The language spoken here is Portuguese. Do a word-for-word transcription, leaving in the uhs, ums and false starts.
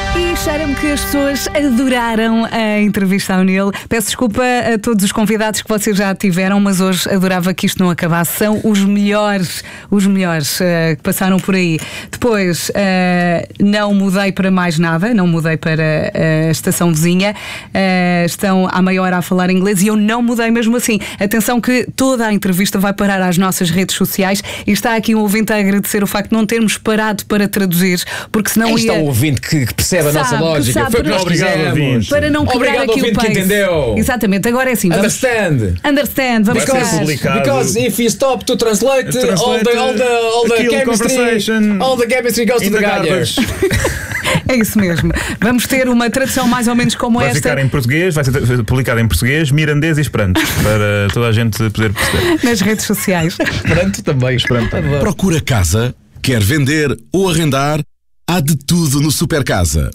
E cheira-me que as pessoas adoraram a entrevista ao Neil. Peço desculpa a todos os convidados que vocês já tiveram, mas hoje adorava que isto não acabasse. São os melhores, os melhores uh, que passaram por aí. Depois, uh, não mudei para mais nada, não mudei para a estação vizinha. Uh, estão à meia hora a falar inglês e eu não mudei mesmo assim. Atenção que toda a entrevista vai parar às nossas redes sociais e está aqui um ouvinte a agradecer o facto de não termos parado para traduzir, porque senão Aí ia... está o ouvinte que, que percebe a nossa Sabe, lógica. sabe, Foi o que para- nós Obrigado, quisemos. ouvinte. Para não quebrar Obrigado, aqui o ouvinte, que pace. entendeu. Exatamente, agora é assim. Vamos... Understand. Understand, vamos Vai ser parar. publicado. Because if you stop to translate, Translate, all the all the all the kill chemistry, conversation all the chemistry goes to in the the garbage. É isso mesmo. Vamos ter uma tradução mais ou menos como Vai esta ficar em português, vai ser publicado em português, mirandês e esperanto, para toda a gente poder perceber. nas redes sociais. Pronto, também. Esperanto. Tá bom. Procura casa, quer vender ou arrendar, há de tudo no Supercasa.